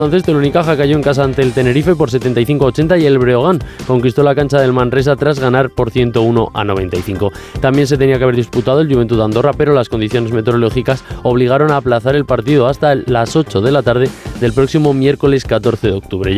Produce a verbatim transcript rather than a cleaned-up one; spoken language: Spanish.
Entonces el Unicaja cayó en casa ante el Tenerife por setenta y cinco a ochenta y el Breogán conquistó la cancha del Manresa tras ganar por ciento uno a noventa y cinco. También se tenía que haber disputado el Juventud Andorra, pero las condiciones meteorológicas obligaron a aplazar el partido hasta las ocho de la tarde del próximo miércoles catorce de octubre.